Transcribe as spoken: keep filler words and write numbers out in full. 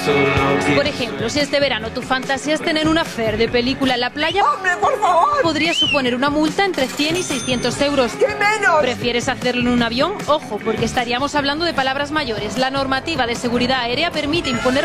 Por ejemplo, si este verano tu fantasía es tener una affair de película en la playa, ¡Hombre, por favor! podría suponer una multa entre cien y seiscientos euros. ¡Qué menos! ¿Prefieres hacerlo en un avión? Ojo, porque estaríamos hablando de palabras mayores. La normativa de seguridad aérea permite imponer